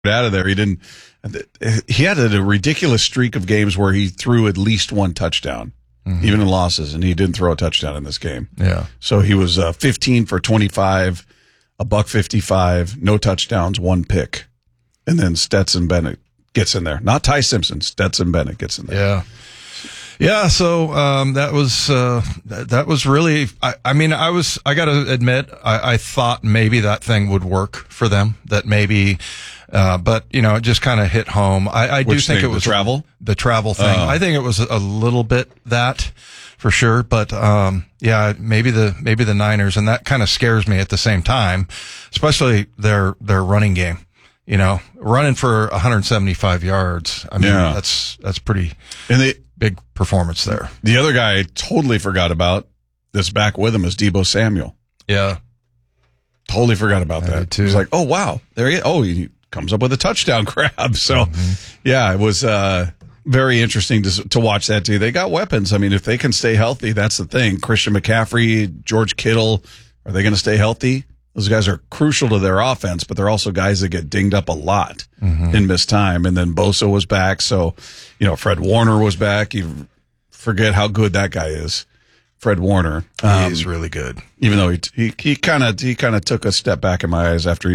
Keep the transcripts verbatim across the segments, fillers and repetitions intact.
out of there. He didn't. He had a ridiculous streak of games where he threw at least one touchdown, mm-hmm. even in losses, and he didn't throw a touchdown in this game. Yeah. So he was uh, fifteen for twenty-five, a buck fifty-five, no touchdowns, one pick, and then Stetson Bennett gets in there. Not Ty Simpson. Stetson Bennett gets in there. Yeah. Yeah, so um, that was uh, that, that was really. I, I mean, I was. I got to admit, I, I thought maybe that thing would work for them. That maybe, uh, but you know, it just kind of hit home. I, I do Which think thing, it was the travel, the travel thing. Oh. I think it was a little bit that for sure. But um, yeah, maybe the maybe the Niners, and that kind of scares me at the same time, especially their their running game. You know, running for one hundred seventy-five yards. I mean, yeah. that's that's pretty. And they. Big performance there. The other guy I totally forgot about that's back with him is Deebo Samuel. Yeah. Totally forgot about I that. did too. It was like, oh, wow. There he is. Oh, he comes up with a touchdown grab. So, mm-hmm. yeah, it was uh, very interesting to, to watch that too. They got weapons. I mean, if they can stay healthy, that's the thing. Christian McCaffrey, George Kittle, are they going to stay healthy? Those guys are crucial to their offense, but they're also guys that get dinged up a lot mm-hmm. in missed time. And then Bosa was back. So, you know, Fred Warner was back. You forget how good that guy is. Fred Warner. Um, He's really good. Even though he he he kind of he kind of took a step back in my eyes after he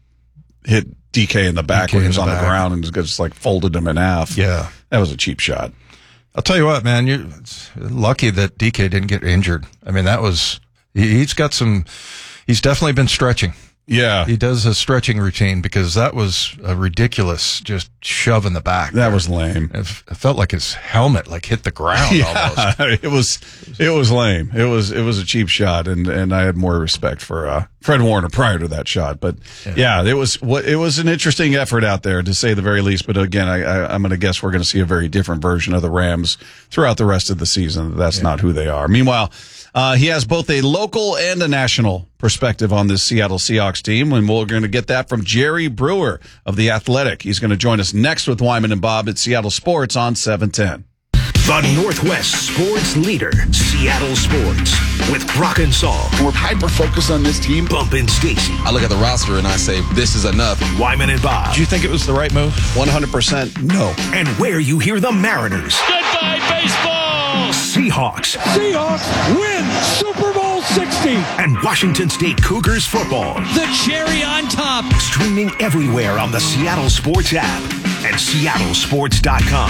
hit D K in the back D K when he was the on back. the ground and just like folded him in half. Yeah. That was a cheap shot. I'll tell you what, man, you're lucky that D K didn't get injured. I mean, that was, he, he's got some, he's definitely been stretching. Yeah. He does a stretching routine because that was a ridiculous just shove in the back. That was lame. It, f- it felt like his helmet like hit the ground yeah, almost. It was it was lame. It was it was a cheap shot, and, and I had more respect for uh, Fred Warner prior to that shot. But yeah. yeah, it was what it was an interesting effort out there to say the very least. But again, I, I, I'm going to guess we're going to see a very different version of the Rams throughout the rest of the season. That's yeah. not who they are. Meanwhile, Uh, he has both a local and a national perspective on this Seattle Seahawks team, and we're going to get that from Jerry Brewer of The Athletic. He's going to join us next with Wyman and Bob at Seattle Sports on seven ten. The Northwest sports leader, Seattle Sports, with Brock and Saul. We're hyper-focused on this team. Bump and Stacy. I look at the roster and I say, this is enough. Wyman and Bob. Do you think it was the right move? one hundred percent no. And where you hear the Mariners. Goodbye, baseball! Seahawks. Seahawks win Super Bowl sixty. And Washington State Cougars football. The cherry on top. Streaming everywhere on the Seattle Sports app and seattle sports dot com.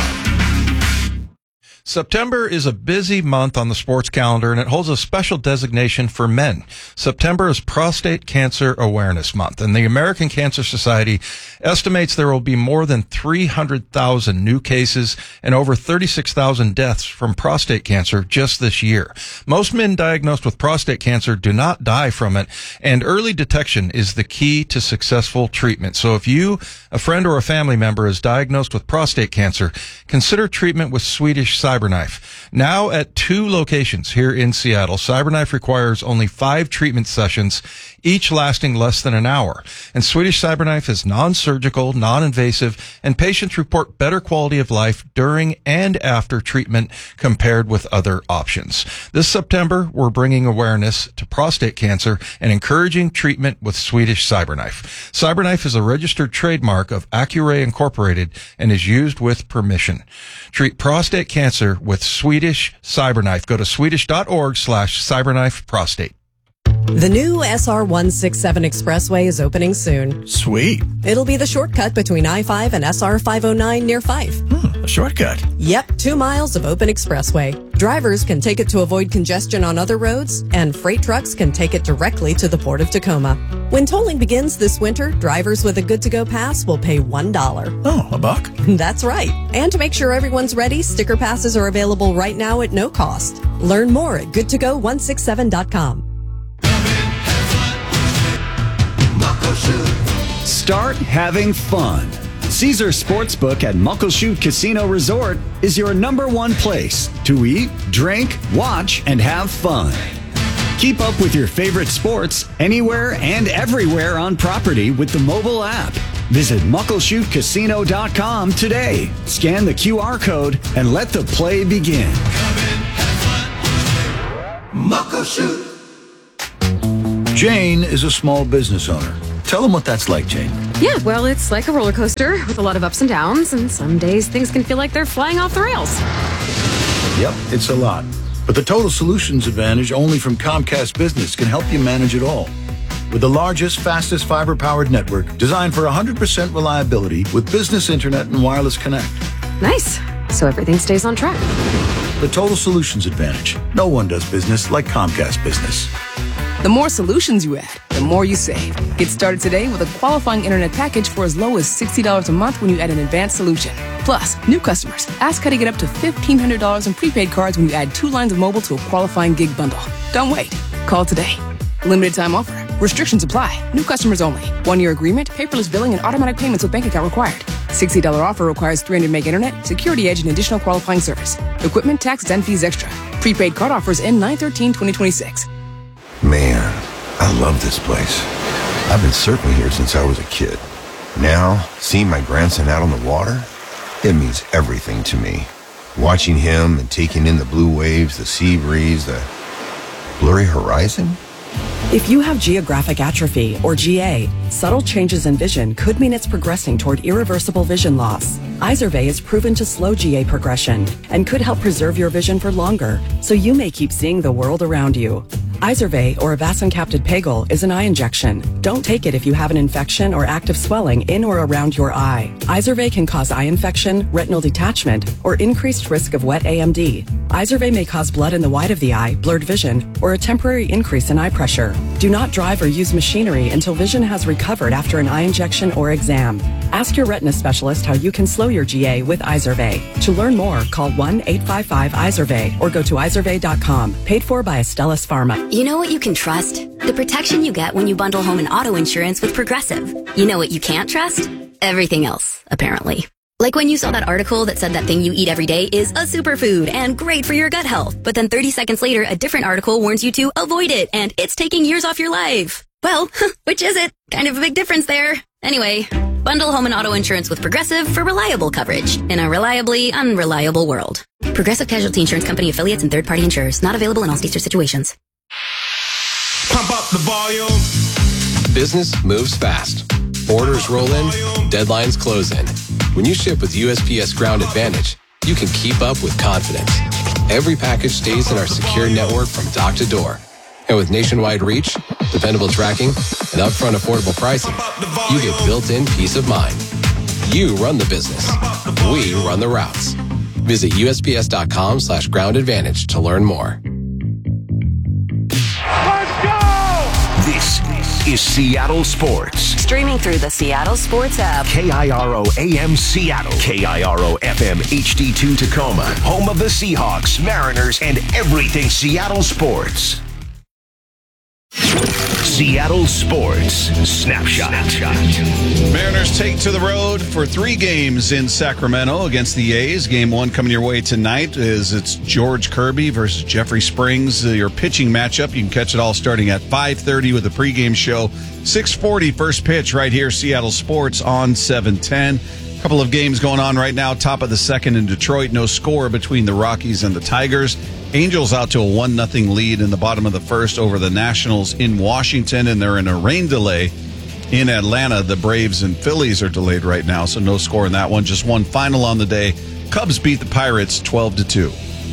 September is a busy month on the sports calendar, and it holds a special designation for men. September is Prostate Cancer Awareness Month, and the American Cancer Society estimates there will be more than three hundred thousand new cases and over thirty-six thousand deaths from prostate cancer just this year. Most men diagnosed with prostate cancer do not die from it, and early detection is the key to successful treatment. So if you, a friend or a family member, is diagnosed with prostate cancer, consider treatment with Swedish CyberKnife. Now at two locations here in Seattle, CyberKnife requires only five treatment sessions, each lasting less than an hour. And Swedish CyberKnife is non-surgical, non-invasive, and patients report better quality of life during and after treatment compared with other options. This September, we're bringing awareness to prostate cancer and encouraging treatment with Swedish CyberKnife. CyberKnife is a registered trademark of Accuray Incorporated and is used with permission. Treat prostate cancer with Swedish CyberKnife. Go to swedish.org slash cyberknife prostate. The new S R one sixty-seven Expressway is opening soon. Sweet. It'll be the shortcut between I five and S R five oh nine near Fife. Hmm, a shortcut. Yep, two miles of open expressway. Drivers can take it to avoid congestion on other roads, and freight trucks can take it directly to the Port of Tacoma. When tolling begins this winter, drivers with a good-to-go pass will pay one dollar. Oh, a buck? That's right. And to make sure everyone's ready, sticker passes are available right now at no cost. Learn more at good to go one sixty-seven dot com. Start having fun. Caesar Sportsbook at Muckleshoot Casino Resort is your number one place to eat, drink, watch, and have fun. Keep up with your favorite sports anywhere and everywhere on property with the mobile app. Visit muckleshoot casino dot com today. Scan the Q R code and let the play begin. Jane is a small business owner. Tell them what that's like, Jane. Yeah, well, it's like a roller coaster with a lot of ups and downs, and some days things can feel like they're flying off the rails. Yep, it's a lot. But the Total Solutions Advantage only from Comcast Business can help you manage it all. With the largest, fastest fiber-powered network designed for one hundred percent reliability with business internet and wireless connect. Nice. So everything stays on track. The Total Solutions Advantage. No one does business like Comcast Business. The more solutions you add, the more you save. Get started today with a qualifying internet package for as low as sixty dollars a month when you add an advanced solution. Plus, new customers, ask how to get up to fifteen hundred dollars in prepaid cards when you add two lines of mobile to a qualifying gig bundle. Don't wait. Call today. Limited time offer. Restrictions apply. New customers only. One-year agreement, paperless billing, and automatic payments with bank account required. sixty dollars offer requires three hundred meg internet, security edge, and additional qualifying service. Equipment, tax, and fees extra. Prepaid card offers end nine thirteen twenty twenty-six. Man, I love this place. I've been surfing here since I was a kid. Now, seeing my grandson out on the water, it means everything to me. Watching him and taking in the blue waves, the sea breeze, the blurry horizon. If you have geographic atrophy, or G A, subtle changes in vision could mean it's progressing toward irreversible vision loss. Izervay is proven to slow G A progression and could help preserve your vision for longer, so you may keep seeing the world around you. Izervay, or avacincaptad pegol, is an eye injection. Don't take it if you have an infection or active swelling in or around your eye. Izervay can cause eye infection, retinal detachment, or increased risk of wet A M D. Izervay may cause blood in the white of the eye, blurred vision, or a temporary increase in eye pressure. Do not drive or use machinery until vision has recovered after an eye injection or exam. Ask your retina specialist how you can slow your G A with Izervay. To learn more, call one eight five five Izervay or go to izervay dot com. Paid for by Astellas Pharma. You know what you can trust? The protection you get when you bundle home and auto insurance with Progressive. You know what you can't trust? Everything else, apparently. Like when you saw that article that said that thing you eat every day is a superfood and great for your gut health. But then thirty seconds later, a different article warns you to avoid it and it's taking years off your life. Well, which is it? Kind of a big difference there. Anyway, bundle home and auto insurance with Progressive for reliable coverage in a reliably unreliable world. Progressive Casualty Insurance Company affiliates and third-party insurers. Not available in all states or situations. Pump up the volume. Business moves fast. Orders roll in, deadlines close in. When you ship with U S P S Ground Advantage, you can keep up with confidence. Every package stays in our secure network from dock to door. And with nationwide reach, dependable tracking, and upfront affordable pricing, you get built-in peace of mind. You run the business. We run the routes. Visit U S P S dot com slash ground advantage to learn more. This is Seattle Sports. Streaming through the Seattle Sports app. K I R O A M Seattle. K I R O F M H D two Tacoma. Home of the Seahawks, Mariners, and everything Seattle sports. Seattle Sports Snapshot. Mariners take to the road for three games in Sacramento against the A's. Game one coming your way tonight is it's George Kirby versus Jeffrey Springs, uh, your pitching matchup. You can catch it all starting at five thirty with a pregame show. six forty first pitch right here, Seattle Sports on seven ten. A couple of games going on right now. Top of the second in Detroit. No score between the Rockies and the Tigers. Angels out to a one nothing lead in the bottom of the first over the Nationals in Washington, and they're in a rain delay in Atlanta. The Braves and Phillies are delayed right now, so no score in that one. Just one final on the day. Cubs beat the Pirates twelve to two.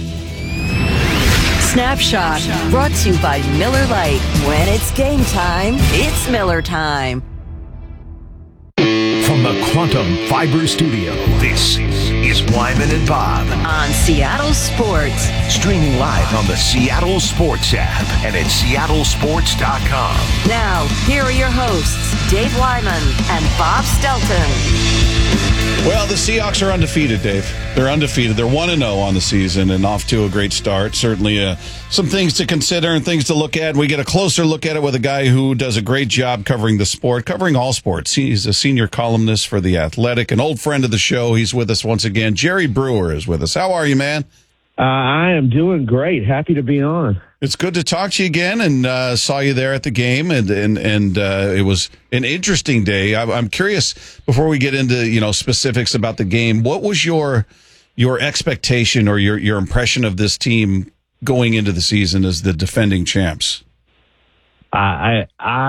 Snapshot, brought to you by Miller Lite. When it's game time, it's Miller time. From the Quantum Fiber Studio, this is Wyman and Bob. On Seattle Sports. Streaming live on the Seattle Sports app and at seattle sports dot com. Now, here are your hosts, Dave Wyman and Bob Stelton. Well, the Seahawks are undefeated, Dave. They're undefeated. They're one and oh on the season and off to a great start. Certainly uh, some things to consider and things to look at. We get a closer look at it with a guy who does a great job covering the sport, covering all sports. He's a senior columnist for The Athletic, an old friend of the show. He's with us once again. Jerry Brewer is with us. How are you, man? Uh, I am doing great. Happy to be on. It's good to talk to you again, and uh, saw you there at the game, and and and uh, it was an interesting day. I, I'm curious, before we get into you know specifics about the game, what was your your expectation or your your impression of this team going into the season as the defending champs? I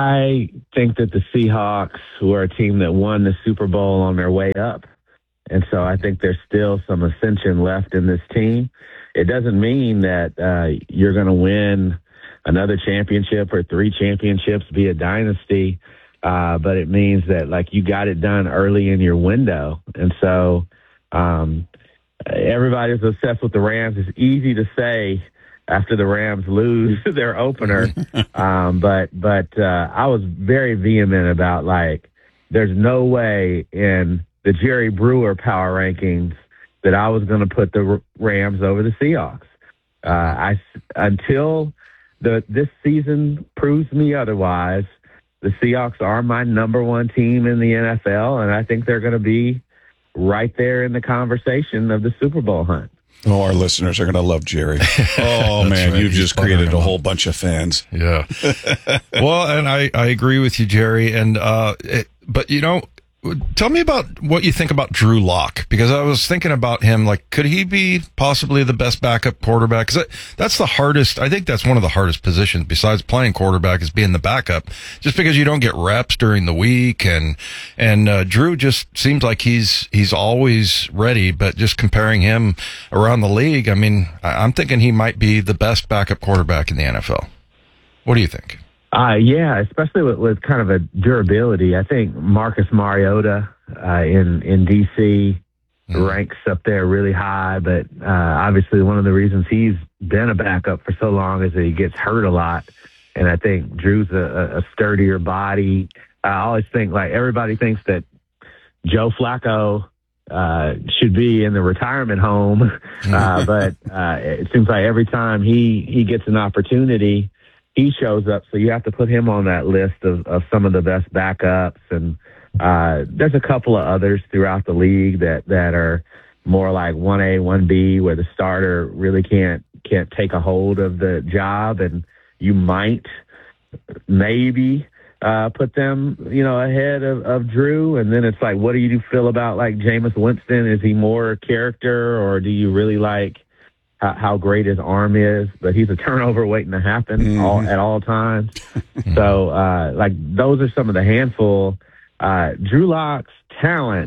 I think that the Seahawks were a team that won the Super Bowl on their way up. And so I think there's still some ascension left in this team. It doesn't mean that uh, you're going to win another championship or three championships, be a dynasty, uh, but it means that, like, you got it done early in your window. And so um, everybody's obsessed with the Rams. It's easy to say after the Rams lose their opener. um, but but uh, I was very vehement about, like, there's no way in the Jerry Brewer power rankings that I was going to put the Rams over the Seahawks. Uh, I, until the this season proves me otherwise, the Seahawks are my number one team in the N F L, and I think they're going to be right there in the conversation of the Super Bowl hunt. Oh, our listeners are going to love Jerry. Oh, man, right. you He's just created a whole bunch of fans. Yeah. Well, and I, I agree with you, Jerry. And uh, it, but, you know, tell me about what you think about Drew Lock, because I was thinking about him, like, could he be possibly the best backup quarterback? Because that, that's the hardest. I think that's one of the hardest positions besides playing quarterback is being the backup, just because you don't get reps during the week. And, and, uh, Drew just seems like he's, he's always ready, but just comparing him around the league, I mean, I'm thinking he might be the best backup quarterback in the N F L. What do you think? Uh, yeah, especially with, with kind of a durability. I think Marcus Mariota uh, in in D C mm. ranks up there really high, but uh, obviously one of the reasons he's been a backup for so long is that he gets hurt a lot. And I think Drew's a, a sturdier body. I always think, like, everybody thinks that Joe Flacco uh, should be in the retirement home, uh, but uh, it seems like every time he, he gets an opportunity, he shows up, so you have to put him on that list of, of some of the best backups. And uh, there's a couple of others throughout the league that, that are more like one A, one B, where the starter really can't can't take a hold of the job, and you might maybe uh, put them, you know, ahead of, of Drew. And then it's like, what do you feel about, like, Jameis Winston? Is he more character, or do you really like how great his arm is? But he's a turnover waiting to happen mm. all, at all times. So, uh, like, those are some of the handful. Uh, Drew Lock's talent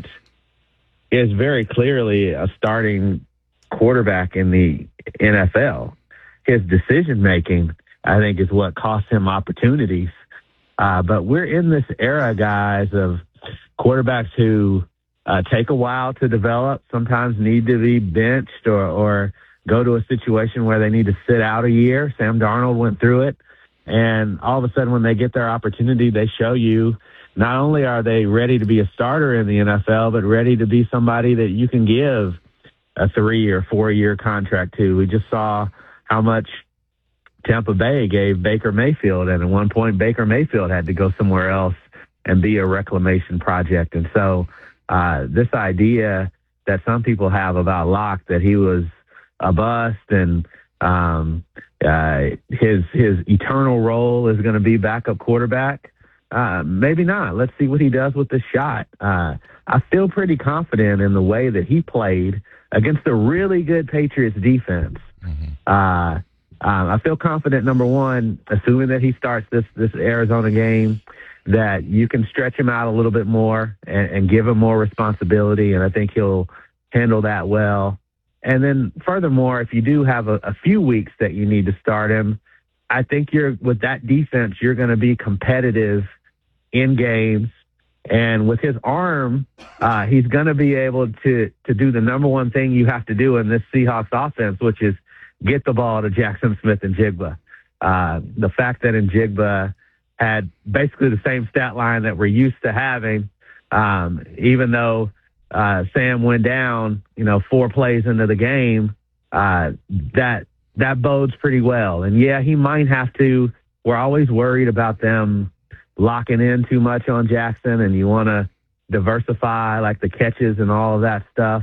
is very clearly a starting quarterback in the N F L. His decision-making, I think, is what cost him opportunities. Uh, but we're in this era, guys, of quarterbacks who uh, take a while to develop, sometimes need to be benched or, or go to a situation where they need to sit out a year. Sam Darnold went through it. And all of a sudden, when they get their opportunity, they show you not only are they ready to be a starter in the N F L, but ready to be somebody that you can give a three or four year contract to. We just saw how much Tampa Bay gave Baker Mayfield. And at one point, Baker Mayfield had to go somewhere else and be a reclamation project. And so uh, this idea that some people have about Locke, that he was a bust and um, uh, his his eternal role is going to be backup quarterback. Uh, maybe not. Let's see what he does with the shot. Uh, I feel pretty confident in the way that he played against a really good Patriots defense. Mm-hmm. Uh, um, I feel confident, number one, assuming that he starts this this Arizona game, that you can stretch him out a little bit more and, and give him more responsibility, and I think he'll handle that well. And then furthermore, if you do have a, a few weeks that you need to start him, I think you're with that defense, you're going to be competitive in games. And with his arm, uh, he's going to be able to, to do the number one thing you have to do in this Seahawks offense, which is get the ball to Jackson Smith and Jigba. Uh, the fact that Njigba had basically the same stat line that we're used to having, um, even though Uh, Sam went down, you know, four plays into the game, uh, that that bodes pretty well. And, yeah, he might have to. We're always worried about them locking in too much on Jackson, and you want to diversify, like, the catches and all of that stuff.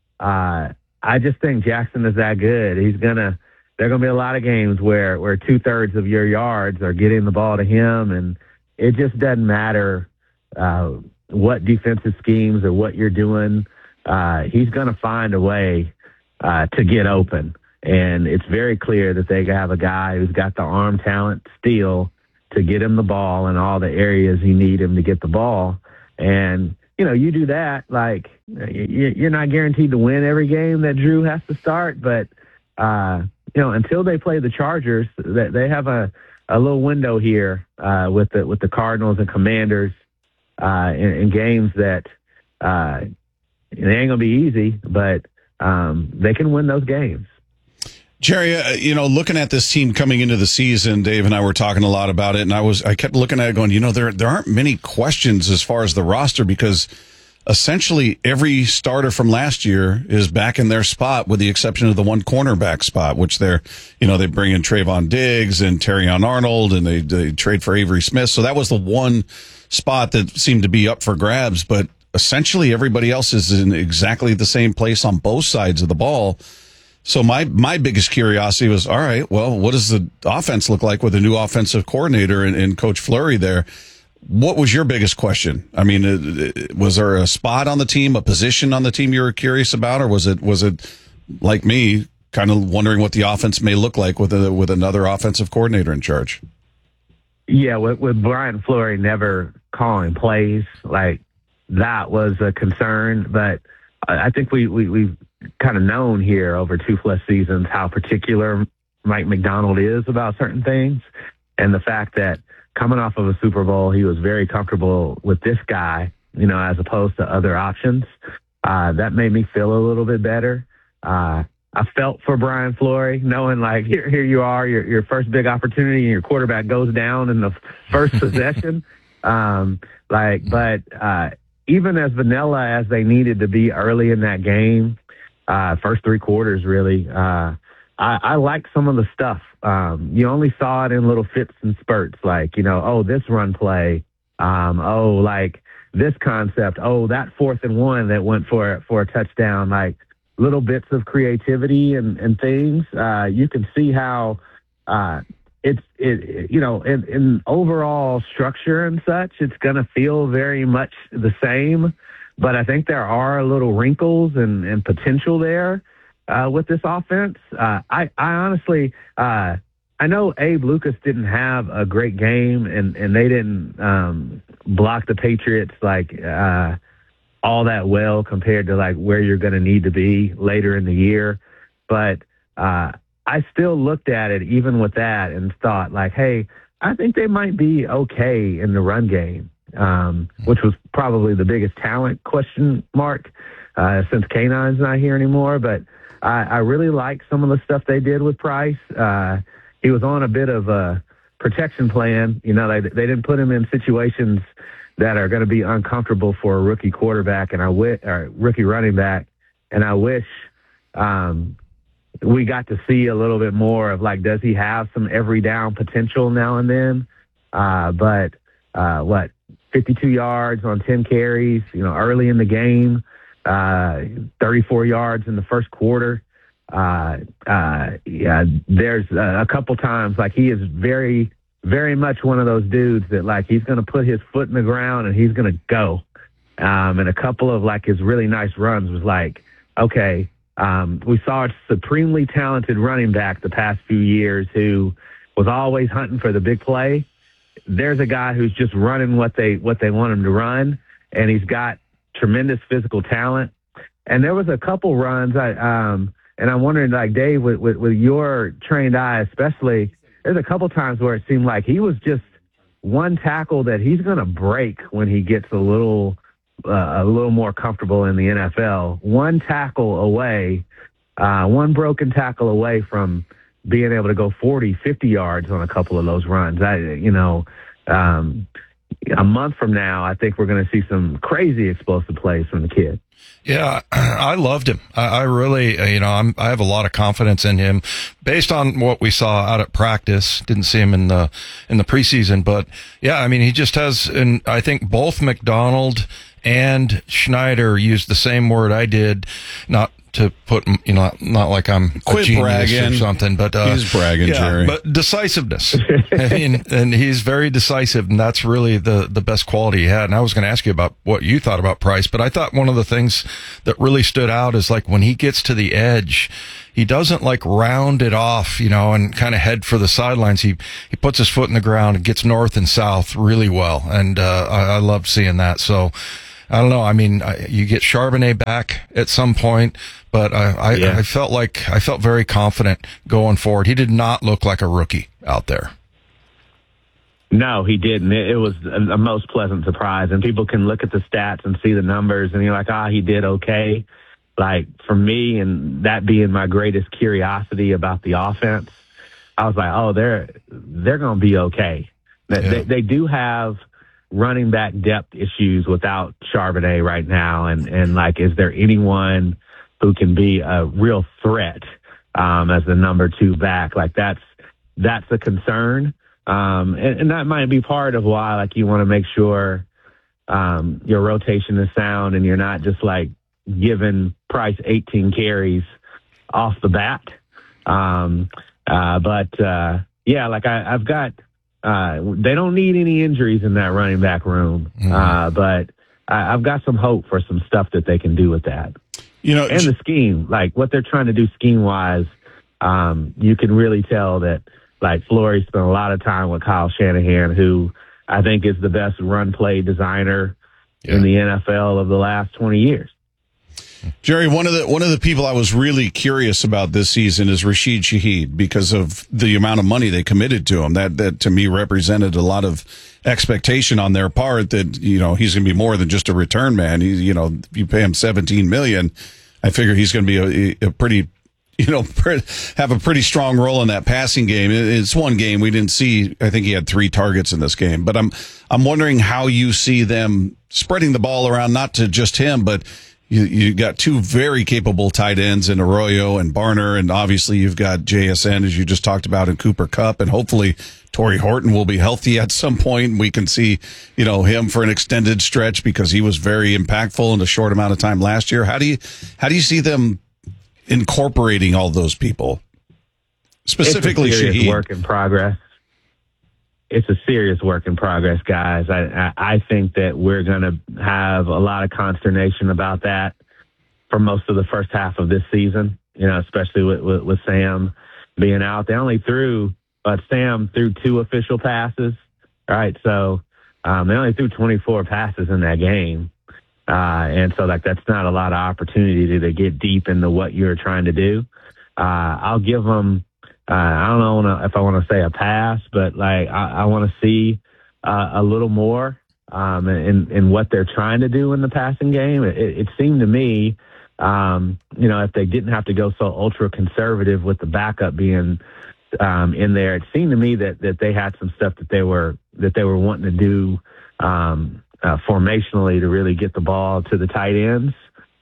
Uh, I just think Jackson is that good. He's going to – there are going to be a lot of games where, where two-thirds of your yards are getting the ball to him, and it just doesn't matter uh, – what defensive schemes or what you're doing, uh, he's going to find a way uh, to get open. And it's very clear that they have a guy who's got the arm talent still to get him the ball in all the areas you need him to get the ball. And, you know, you do that, like, you're not guaranteed to win every game that Drew has to start, but, uh, you know, until they play the Chargers, they have a, a little window here uh, with the with the Cardinals and Commanders uh, in, in games that uh, they ain't gonna be easy, but um, they can win those games. Jerry, uh, you know, looking at this team coming into the season, Dave and I were talking a lot about it, and I was I kept looking at it going, you know, there there aren't many questions as far as the roster because essentially every starter from last year is back in their spot with the exception of the one cornerback spot, which they're, you know, they bring in Trayvon Diggs and Terrion Arnold and they, they trade for Avery Smith. So that was the one spot that seemed to be up for grabs, but essentially everybody else is in exactly the same place on both sides of the ball. So my, my biggest curiosity was, all right, well, what does the offense look like with a new offensive coordinator and, and Coach Fleury there? What was your biggest question? I mean, it, it, was there a spot on the team, a position on the team you were curious about, or was it was it like me, kind of wondering what the offense may look like with a with another offensive coordinator in charge? Yeah, with, with Brian Fleury never calling plays, like that was a concern. But I think we, we we've kind of known here over two plus seasons how particular Mike Macdonald is about certain things, and the fact that coming off of a Super Bowl, he was very comfortable with this guy, you know, as opposed to other options. Uh, that made me feel a little bit better. Uh, I felt for Brian Fleury, knowing like here, here you are, your your first big opportunity, and your quarterback goes down in the first possession. Um, like, but uh, even as vanilla as they needed to be early in that game, uh, first three quarters really, uh, I, I like some of the stuff. Um, you only saw it in little fits and spurts, like, you know, oh, this run play, um, oh, like this concept, oh, that fourth and one that went for for a touchdown, like little bits of creativity and, and things. Uh, you can see how uh, it's, it, you know, in, in overall structure and such, it's going to feel very much the same. But I think there are little wrinkles and, and potential there. Uh, with this offense, uh, I, I honestly, uh, I know Abe Lucas didn't have a great game, and, and they didn't um, block the Patriots like uh, all that well compared to like where you're going to need to be later in the year. But uh, I still looked at it even with that and thought like, hey, I think they might be okay in the run game, um, which was probably the biggest talent question mark uh, since K nine's not here anymore, but. I, I really like some of the stuff they did with Price. Uh, he was on a bit of a protection plan. You know, they they didn't put him in situations that are going to be uncomfortable for a rookie quarterback and I wish, or rookie running back. And I wish um, we got to see a little bit more of like, does he have some every down potential now and then? Uh, but uh, what, fifty-two yards on ten carries, you know, early in the game. Uh, thirty-four yards in the first quarter. Uh, uh, yeah, there's uh, a couple times like he is very, very much one of those dudes that like he's going to put his foot in the ground and he's going to go. Um, and a couple of like his really nice runs was like, okay, um, we saw a supremely talented running back the past few years who was always hunting for the big play. There's a guy who's just running what they what they want him to run, and he's got tremendous physical talent. And there was a couple runs, I, um, and I'm wondering, like, Dave, with, with, with your trained eye especially, there's a couple times where it seemed like he was just one tackle that he's going to break when he gets a little uh, a little more comfortable in the N F L. One tackle away, uh, one broken tackle away from being able to go forty, fifty yards on a couple of those runs. I, you know, um, a month from now, I think we're going to see some crazy explosive plays from the kid. Yeah, I loved him. I, I really, you know, I'm, I have a lot of confidence in him based on what we saw out at practice. Didn't see him in the, in the preseason, but yeah, I mean, he just has, and I think both Macdonald and Schneider used the same word I did, not to put, you know, not like I'm Quit a genius bragging. or something, but uh, He's bragging, yeah, Jerry. But decisiveness, I mean, and he's very decisive, and that's really the the best quality he had. And I was going to ask you about what you thought about Price, but I thought one of the things that really stood out is like when he gets to the edge, he doesn't like round it off, you know, and kind of head for the sidelines. He he puts his foot in the ground and gets north and south really well, and uh, I, I loved seeing that. So. I don't know. I mean, I, you get Charbonnet back at some point, but I, I, Yeah. I felt like I felt very confident going forward. He did not look like a rookie out there. No, he didn't. It, it was a, a most pleasant surprise. And people can look at the stats and see the numbers, and you're like, ah, he did okay. Like, for me, and that being my greatest curiosity about the offense, I was like, oh, they're they're going to be okay. They, Yeah. they, they do have running back depth issues without Charbonnet right now. And, and like, is there anyone who can be a real threat um, as the number two back? Like, that's that's a concern. Um, and, and that might be part of why, like, you want to make sure um, your rotation is sound and you're not just like giving Price eighteen carries off the bat. Um, uh, but uh, yeah, like I, I've got, uh, they don't need any injuries in that running back room. Mm-hmm. Uh, but I, I've got some hope for some stuff that they can do with that. You know, and the scheme, like what they're trying to do scheme wise, um, you can really tell that like Flory spent a lot of time with Kyle Shanahan, who I think is the best run play designer Yeah. in the N F L of the last twenty years. Jerry, one of the one of the people I was really curious about this season is Rashid Shaheed because of the amount of money they committed to him. That that to me represented a lot of expectation on their part that, you know, he's going to be more than just a return man. He, you know, if you pay him seventeen million dollars, I figure he's going to be a, a pretty, you know, have a pretty strong role in that passing game. It's one game we didn't see. I think he had three targets in this game, but I'm I'm wondering how you see them spreading the ball around, not to just him, but You, you got two very capable tight ends in Arroyo and Barner, and obviously you've got J S N, as you just talked about, in Cooper Kupp, and hopefully Torrey Horton will be healthy at some point. We can see, you know, him for an extended stretch because he was very impactful in a short amount of time last year. How do you how do you see them incorporating all those people, specifically it's a serious Shaheed? work in progress. It's a serious work in progress, guys. I, I, I think that we're going to have a lot of consternation about that for most of the first half of this season, you know, especially with, with, with Sam being out. They only threw, but Sam threw two official passes, right? So um, they only threw twenty-four passes in that game. Uh, and so, like, that's not a lot of opportunity to, to get deep into what you're trying to do. Uh, I'll give them, Uh, I don't know if I want to say a pass, but like I, I want to see uh, a little more um, in in what they're trying to do in the passing game. It, it seemed to me, um, you know, if they didn't have to go so ultra conservative with the backup being um, in there, it seemed to me that that they had some stuff that they were that they were wanting to do um, uh, formationally to really get the ball to the tight ends.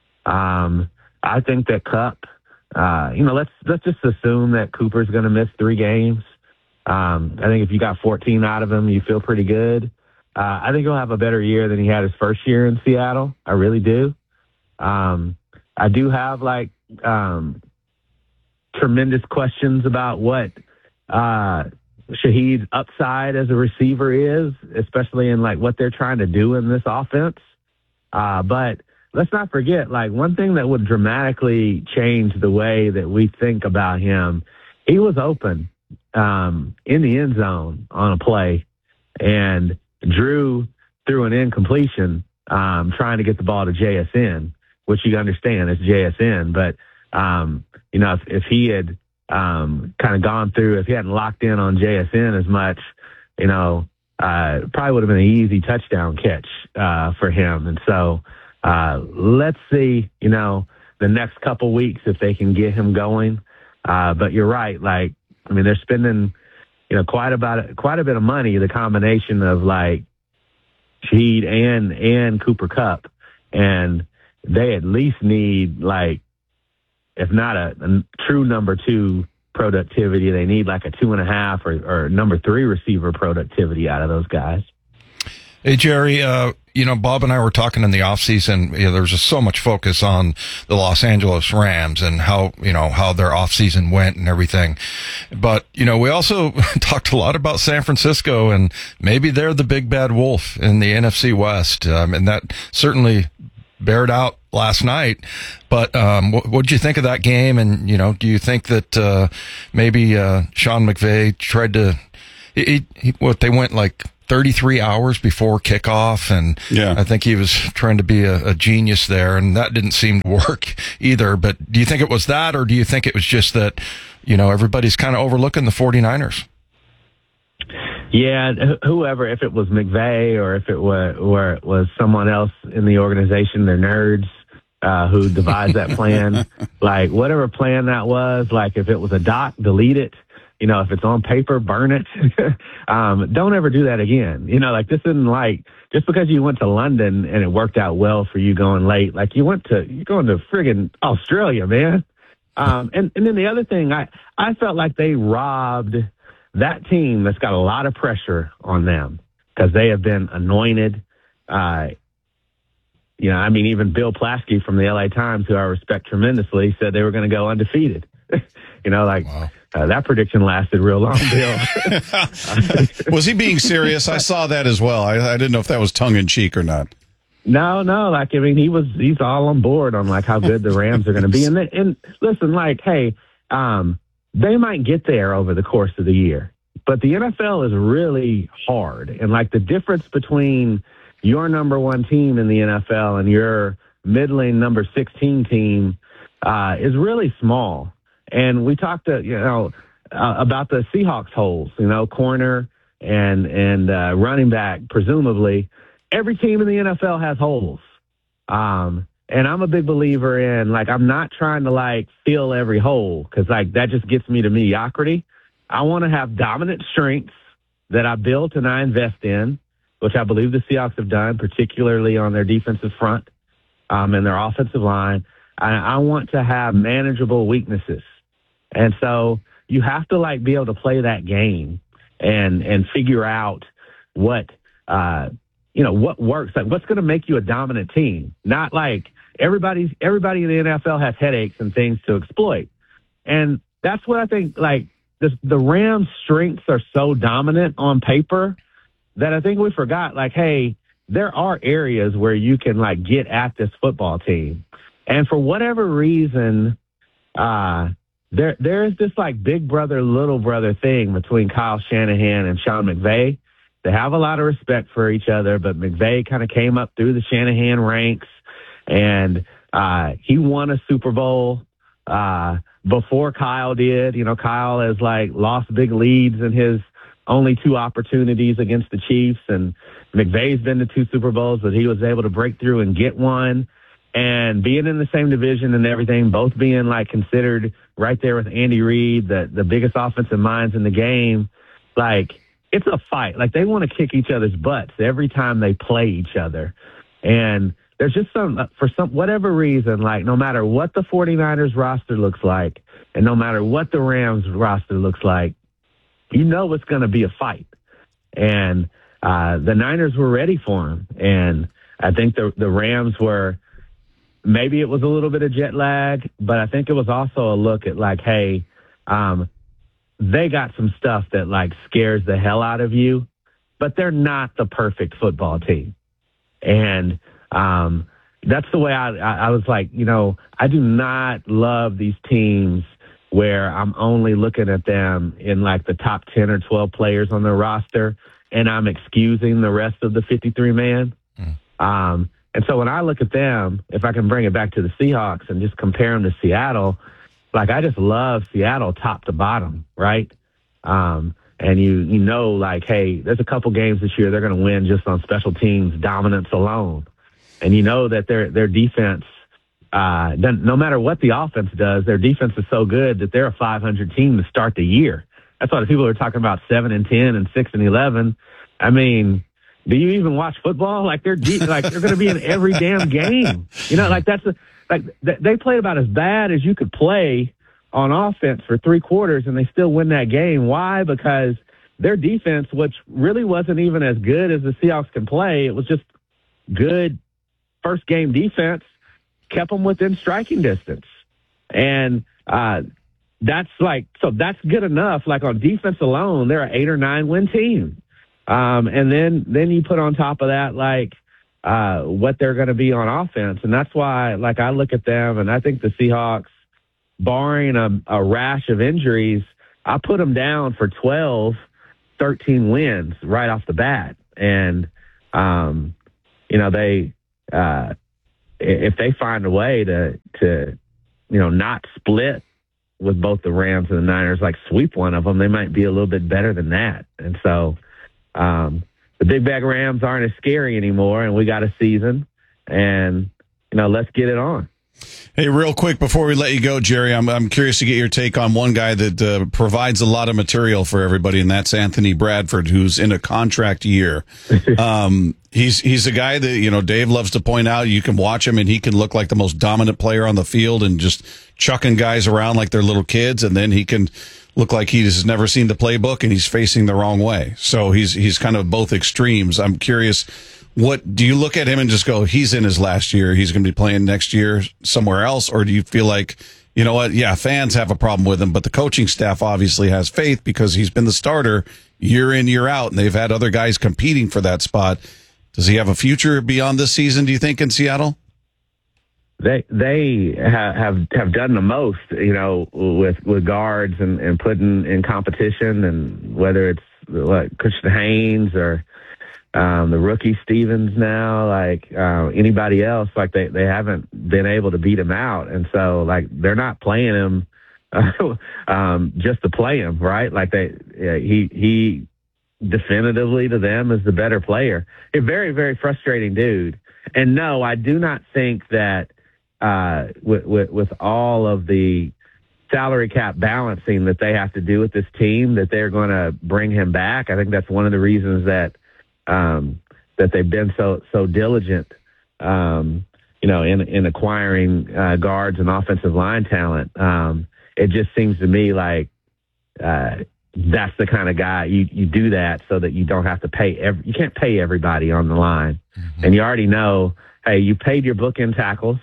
Um, I think that Kupp. Uh, you know, let's let's just assume that Cooper's going to miss three games. Um, I think if you got fourteen out of him, you feel pretty good. Uh, I think he'll have a better year than he had his first year in Seattle. I really do. Um, I do have like um, tremendous questions about what uh, Shaheed's upside as a receiver is, especially in like what they're trying to do in this offense. Uh, but let's not forget, like, one thing that would dramatically change the way that we think about him, he was open um, in the end zone on a play, and Drew threw an incompletion um, trying to get the ball to J S N, which you understand is J S N. But, um, you know, if, if he had um, kind of gone through, if he hadn't locked in on J S N as much, you know, uh, probably would have been an easy touchdown catch uh, for him. And so, Uh, let's see, you know, the next couple weeks if they can get him going. Uh, but you're right. Like, I mean, they're spending, you know, quite about quite a bit of money. The combination of like Shaheed and and Cooper Kupp, and they at least need like, if not a, a true number two productivity, they need like a two and a half or, or number three receiver productivity out of those guys. Hey, Jerry, uh, you know, Bob and I were talking in the off season, you know, there was just so much focus on the Los Angeles Rams and how, you know, how their off season went and everything. But, you know, we also talked a lot about San Francisco, and maybe they're the big bad wolf in the N F C West. Um, and that certainly bared out last night. But, um, what did you think of that game? And, you know, do you think that, uh, maybe, uh, Sean McVay tried to, he, he, what, they went like thirty-three hours before kickoff, and yeah. I think he was trying to be a, a genius there, and that didn't seem to work either. But do you think it was that, or do you think it was just that, you know, everybody's kind of overlooking the 49ers? Yeah, whoever, if it was McVay or if it was, or it was someone else in the organization, they're nerds uh, who devised that plan. Like, whatever plan that was, like if it was a doc, delete it. You know, if it's on paper, burn it. um, don't ever do that again. You know, like this isn't like just because you went to London and it worked out well for you going late. Like you went to, you're going to friggin' Australia, man. Um, and, and then the other thing, I, I felt like they robbed that team that's got a lot of pressure on them because they have been anointed. Uh, you know, I mean, even Bill Plaschke from the L A Times, who I respect tremendously, said they were going to go undefeated. You know, like wow. uh, that prediction lasted real long, Bill. Was he being serious? I saw that as well. I, I didn't know if that was tongue in cheek or not. No, no. Like, I mean, he was, he's all on board on like how good the Rams are going to be. And, they, and listen, like, hey, um, they might get there over the course of the year, but the N F L is really hard. And like the difference between your number one team in the N F L and your middling number sixteen team uh, is really small. And we talked to, you know, uh, about the Seahawks holes, you know, corner and, and uh, running back, presumably. Every team in the N F L has holes. Um, and I'm a big believer in, like, I'm not trying to, like, fill every hole because, like, that just gets me to mediocrity. I want to have dominant strengths that I built and I invest in, which I believe the Seahawks have done, particularly on their defensive front um, and their offensive line. I, I want to have manageable weaknesses. And so you have to like be able to play that game and, and figure out what, uh, you know, what works, like what's going to make you a dominant team. Not like everybody's, everybody in the N F L has headaches and things to exploit. And that's what I think, like this, the Rams' strengths are so dominant on paper that I think we forgot, like, hey, there are areas where you can like get at this football team. And for whatever reason, uh, There, there is this like big brother, little brother thing between Kyle Shanahan and Sean McVay. They have a lot of respect for each other, but McVay kind of came up through the Shanahan ranks, and uh, he won a Super Bowl uh, before Kyle did. You know, Kyle has like lost big leads in his only two opportunities against the Chiefs, and McVay's been to two Super Bowls, but he was able to break through and get one. And being in the same division and everything, both being like considered right there with Andy Reid, the, the biggest offensive minds in the game, like it's a fight. Like they want to kick each other's butts every time they play each other. And there's just some, for some, whatever reason, like no matter what the 49ers roster looks like and no matter what the Rams roster looks like, you know it's going to be a fight. And uh, the Niners were ready for him. And I think the the Rams were, maybe it was a little bit of jet lag, but I think it was also a look at like, hey, um, they got some stuff that like scares the hell out of you, but they're not the perfect football team. And um, that's the way I, I, I was like, you know, I do not love these teams where I'm only looking at them in like the top ten or twelve players on their roster and I'm excusing the rest of the fifty-three man. Mm. Um, And so when I look at them, if I can bring it back to the Seahawks and just compare them to Seattle, like I just love Seattle top to bottom, right? Um, and you you know, like, hey, there's a couple games this year they're going to win just on special teams dominance alone. And you know that their their defense, uh, no matter what the offense does, their defense is so good that they're a five hundred team to start the year. That's why the people are talking about seven and ten and six and eleven. I mean, do you even watch football? Like they're deep, like they're going to be in every damn game. You know, like that's a, like they played about as bad as you could play on offense for three quarters, and they still win that game. Why? Because their defense, which really wasn't even as good as the Seahawks can play, it was just good first game defense kept them within striking distance. And uh, that's like, so that's good enough. Like on defense alone, they're an eight or nine win team. Um, and then, then you put on top of that, like, uh, what they're going to be on offense. And that's why, like, I look at them and I think the Seahawks, barring a, a rash of injuries, I put them down for twelve, thirteen wins right off the bat. And, um, you know, they, uh, if they find a way to, to, you know, not split with both the Rams and the Niners, like sweep one of them, they might be a little bit better than that. And so, um, the Big Bag Rams aren't as scary anymore, and we got a season, and, you know, let's get it on. Hey, real quick before we let you go, Jerry, I'm I'm curious to get your take on one guy that uh, provides a lot of material for everybody, and that's Anthony Bradford, who's in a contract year. um, he's he's a guy that, you know, Dave loves to point out. You can watch him, and he can look like the most dominant player on the field and just chucking guys around like they're little kids, and then he can look like he's never seen the playbook and he's facing the wrong way. So he's he's kind of both extremes. I'm curious, what do you look at him and just go, he's in his last year, he's going to be playing next year somewhere else? Or do you feel like, you know what, yeah, fans have a problem with him, but the coaching staff obviously has faith because he's been the starter year in, year out, and they've had other guys competing for that spot. Does he have a future beyond this season, do you think, in Seattle? They they have, have have done the most, you know, with with guards and, and putting in competition, and whether it's like Christian Haynes or um, the rookie Stevens now, like uh, anybody else, like they, they haven't been able to beat him out, and so like they're not playing him uh, um, just to play him, right? Like they yeah, he he definitively to them is the better player. A very very frustrating dude, and no, I do not think that. Uh, with, with, with all of the salary cap balancing that they have to do with this team, that they're going to bring him back. I think that's one of the reasons that um, that they've been so so diligent, um, you know, in in acquiring uh, guards and offensive line talent. Um, it just seems to me like uh, that's the kind of guy you you do that so that you don't have to pay. Every, you can't pay everybody on the line, mm-hmm. and you already know, hey, you paid your bookend tackles.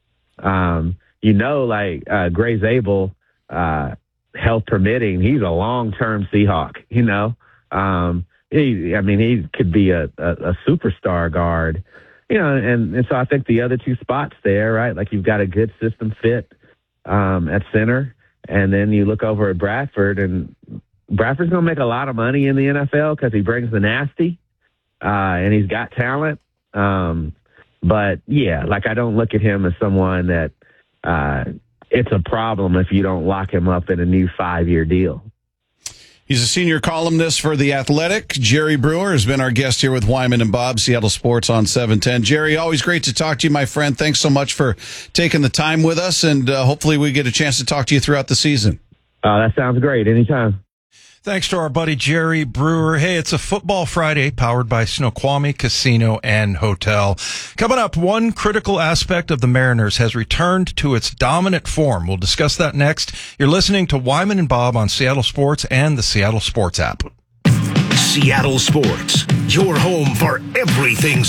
Um, you know, like, uh, Gray Zabel, uh, health permitting, he's a long-term Seahawk, you know, um, he, I mean, he could be a, a, a superstar guard, you know, and, and so I think the other two spots there, right? Like you've got a good system fit, um, at center, and then you look over at Bradford, and Bradford's going to make a lot of money in the N F L because he brings the nasty, uh, and he's got talent. Um, But, yeah, like I don't look at him as someone that uh, it's a problem if you don't lock him up in a new five-year deal. He's a senior columnist for The Athletic. Jerry Brewer has been our guest here with Wyman and Bob, Seattle Sports on seven ten. Jerry, always great to talk to you, my friend. Thanks so much for taking the time with us, and uh, hopefully we get a chance to talk to you throughout the season. Uh, that sounds great. Anytime. Thanks to our buddy Jerry Brewer. Hey, it's a Football Friday powered by Snoqualmie Casino and Hotel. Coming up, one critical aspect of the Mariners has returned to its dominant form. We'll discuss that next. You're listening to Wyman and Bob on Seattle Sports and the Seattle Sports app. Seattle Sports, your home for everything